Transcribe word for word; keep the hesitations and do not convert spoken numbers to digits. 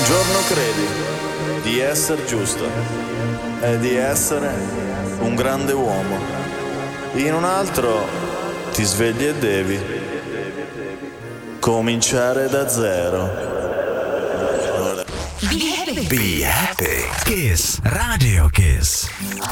giorno credi di essere giusto e di essere un grande uomo. In un altro ti svegli e devi cominciare da zero. Be happy. Be happy. Kiss. Radio Kiss.